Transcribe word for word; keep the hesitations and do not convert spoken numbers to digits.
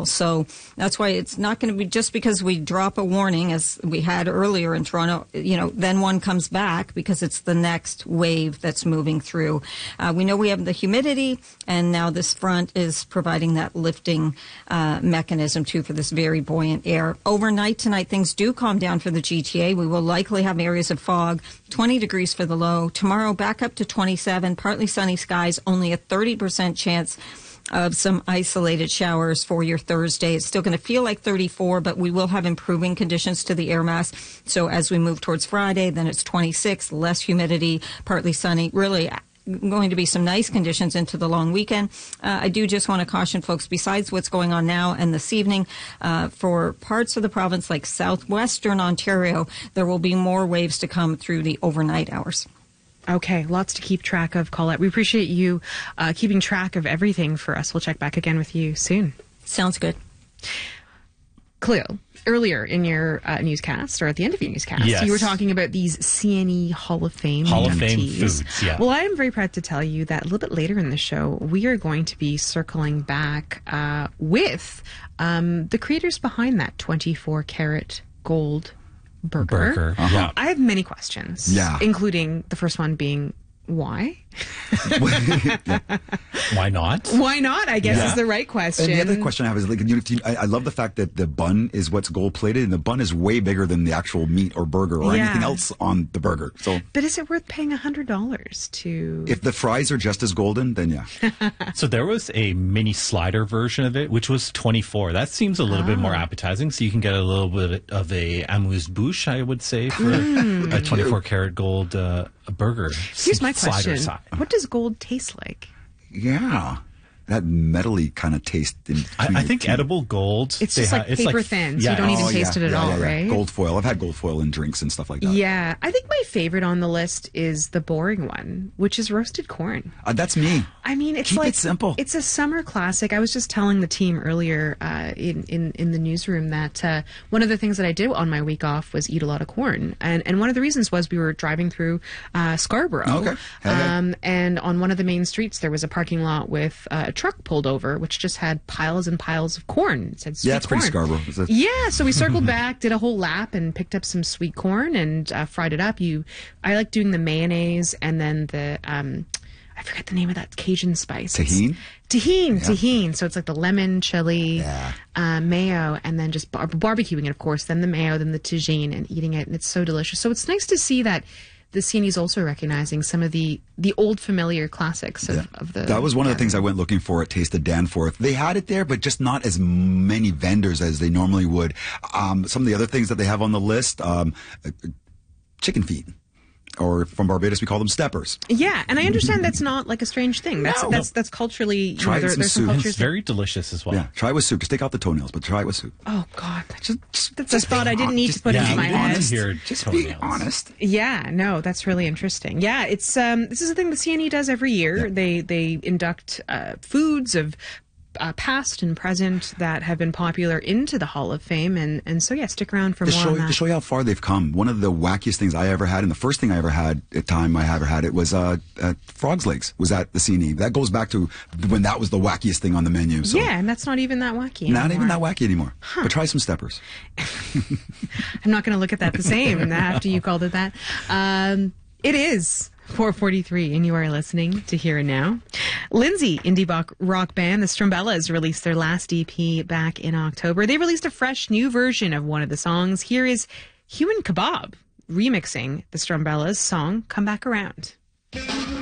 well. So that's why it's not going to be just because we drop a warning, as we had earlier in Toronto, you know, then one comes back because it's the next wave that's moving through. Uh, we know we have the humidity, and now this front is providing that lifting uh, mechanism, too, for this very buoyant air. Overnight tonight, things do calm down for the G T A. We will likely have areas of fog, twenty degrees for the low. Tomorrow, back up to twenty-seven, partly sunny skies, only a thirty percent chance of some isolated showers for your Thursday. It's still going to feel like thirty-four, but we will have improving conditions to the air mass. So as we move towards Friday, then it's twenty-six, less humidity, partly sunny, really going to be some nice conditions into the long weekend. Uh, I do just want to caution folks, besides what's going on now and this evening, uh, for parts of the province like southwestern Ontario, there will be more waves to come through the overnight hours. Okay, lots to keep track of, Colette. We appreciate you uh, keeping track of everything for us. We'll check back again with you soon. Sounds good. Cleo, earlier in your uh, newscast, or at the end of your newscast, yes. you were talking about these C N E Hall of Fame Hall of Fame inductees. foods, yeah. Well, I am very proud to tell you that a little bit later in the show, we are going to be circling back uh, with um, the creators behind that twenty-four karat gold burger. Burger, uh-huh. Yeah. I have many questions, Yeah. including the first one being, why? Why not? Why not, I guess, Yeah. is the right question. And the other question I have is, like, you know, I, I love the fact that the bun is what's gold plated, and the bun is way bigger than the actual meat or burger or Yeah. anything else on the burger. So, But is it worth paying one hundred dollars to... if the fries are just as golden, then yeah. So there was a mini slider version of it, which was twenty-four. That seems a little bit more appetizing, so you can get a little bit of a amuse-bouche, I would say, for Mm. a twenty-four karat gold uh, burger. Here's my slider question. side. What does gold taste like? Yeah. That metally kind of taste. In I, between I the think two. edible gold. It's they just ha- like it's paper thin, so you don't even Oh, taste yeah, it at yeah, all, yeah, yeah. right? Gold foil. I've had gold foil in drinks and stuff like that. Yeah, I think my favorite on the list is the boring one, which is roasted corn. Uh, that's me. I mean, it's Keep like it simple. It's a summer classic. I was just telling the team earlier uh, in, in in the newsroom that uh, one of the things that I did on my week off was eat a lot of corn, and and one of the reasons was we were driving through uh, Scarborough, Okay. Hell yeah. um, and on one of the main streets there was a parking lot with uh, a truck pulled over, which just had piles and piles of corn. It said sweet Yeah, it's corn. pretty Scarborough. It's a- Yeah, so we circled back, did a whole lap, and picked up some sweet corn and uh, fried it up. You, I like doing the mayonnaise and then the um, I forget the name of that Cajun spice. It's- Tahini? Tahini, tahini. So it's like the lemon, chili, Yeah. uh, mayo, and then just bar- barbecuing it, of course. Then the mayo, then the tagine, and eating it, and it's so delicious. So it's nice to see that the C N E is also recognizing some of the the old familiar classics of, Yeah. of the. That was one of the things I gathering. went looking for at Taste of Danforth. They had it there, but just not as many vendors as they normally would. Um, some of the other things that they have on the list, um, uh, chicken feet. Or from Barbados, we call them steppers. Yeah, and I understand that's not like a strange thing. That's No. that's that's culturally. You Try know, it there, with some there's some soup. cultures. It's very delicious as well. Yeah, try it with soup. Just take out the toenails, but try it with soup. Oh God, Just, just, that's a thought I didn't need just to put yeah, into my we want head. to hear Just be toenails. honest. Yeah, no, that's really interesting. Yeah, it's um, this is a thing the C N E does every year. Yeah. They they induct uh, foods of uh, past and present that have been popular into the Hall of Fame, and and so yeah, stick around for To more show, on that. to show you how far they've come, one of the wackiest things I ever had, and the first thing I ever had at time I ever had it was uh, uh, frog's legs. Was at the C N E. That goes back to when that was the wackiest thing on the menu. So Yeah, and that's not even that wacky. not even that anymore. wacky anymore. But try some steppers. I'm not going to look at that the same after you called it that. Um, it is four forty-three, and you are listening to Here and Now. Lindsay, indie rock, rock band, the Strumbellas, released their last E P back in October. They released a fresh new version of one of the songs. Here is Human Kebab remixing the Strumbellas' song Come Back Around.